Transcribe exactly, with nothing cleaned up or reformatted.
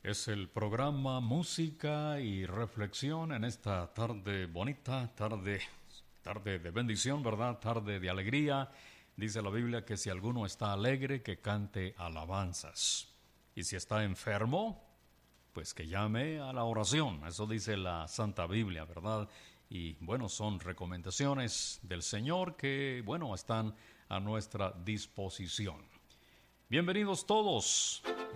Es el programa Música y Reflexión en esta tarde bonita, tarde, tarde de bendición, ¿verdad? Tarde de alegría. Dice la Biblia que si alguno está alegre, que cante alabanzas. Y si está enfermo, pues que llame a la oración. Eso dice la Santa Biblia, ¿verdad? Y bueno, son recomendaciones del Señor que, bueno, están a nuestra disposición. Bienvenidos todos.